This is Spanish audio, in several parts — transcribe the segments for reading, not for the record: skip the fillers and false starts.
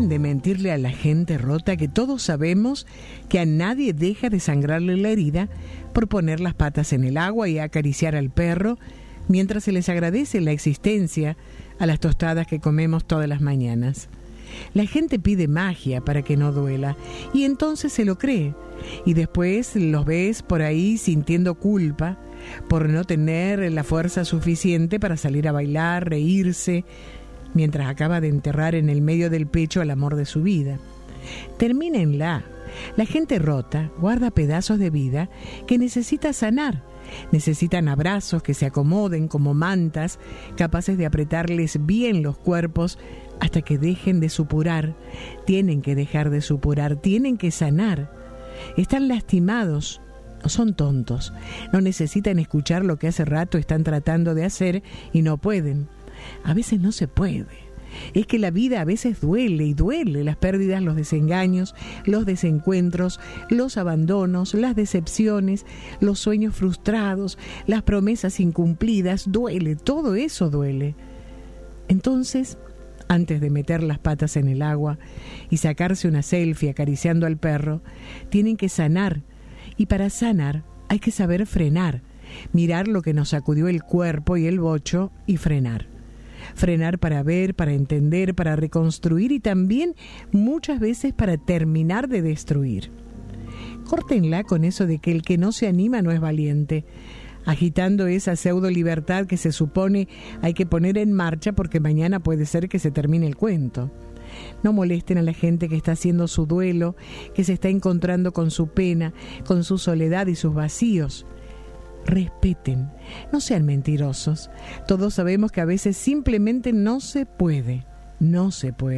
Dejen de mentirle a la gente rota, que todos sabemos que a nadie deja de sangrarle la herida por poner las patas en el agua y acariciar al perro, mientras se les agradece la existencia a las tostadas que comemos todas las mañanas. La gente pide magia para que no duela, y entonces se lo cree, y después los ves por ahí sintiendo culpa por no tener la fuerza suficiente para salir a bailar, reírse, mientras acaba de enterrar en el medio del pecho al amor de su vida. Termínenla. La gente rota guarda pedazos de vida que necesita sanar. Necesitan abrazos que se acomoden como mantas, capaces de apretarles bien los cuerpos hasta que dejen de supurar. Tienen que dejar de supurar, tienen que sanar. Están lastimados, no son tontos, no necesitan escuchar lo que hace rato están tratando de hacer y no pueden. A veces no se puede. Es que la vida a veces duele y duele, las pérdidas, los desengaños, los desencuentros, los abandonos, las decepciones, los sueños frustrados, las promesas incumplidas, duele, todo eso duele. Entonces, antes de meter las patas en el agua y sacarse una selfie acariciando al perro, tienen que sanar, y para sanar hay que saber frenar, mirar lo que nos sacudió el cuerpo y el bocho y frenar. Frenar para ver, para entender, para reconstruir y también muchas veces para terminar de destruir. Córtenla con eso de que el que no se anima no es valiente, agitando esa pseudo libertad que se supone hay que poner en marcha porque mañana puede ser que se termine el cuento. No molesten a la gente que está haciendo su duelo, que se está encontrando con su pena, con su soledad y sus vacíos. Respeten, no sean mentirosos. Todos sabemos que a veces simplemente no se puede. No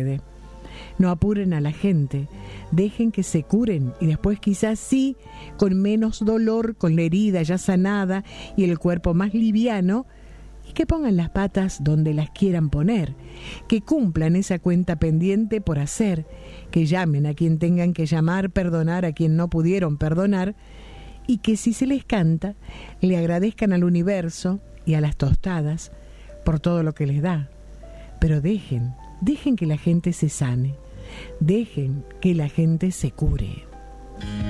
apuren a la gente, dejen que se curen y después quizás sí, con menos dolor, con la herida ya sanada y el cuerpo más liviano, y que pongan las patas donde las quieran poner, que cumplan esa cuenta pendiente por hacer, que llamen a quien tengan que llamar, perdonar a quien no pudieron perdonar, y que si se les canta, le agradezcan al universo y a las tostadas por todo lo que les da. Pero dejen que la gente se sane, dejen que la gente se cure.